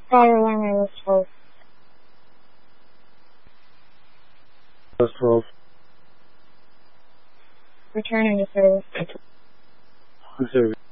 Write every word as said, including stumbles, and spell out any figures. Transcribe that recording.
Fire alarm was twelve. Was twelve. Return into service. On service.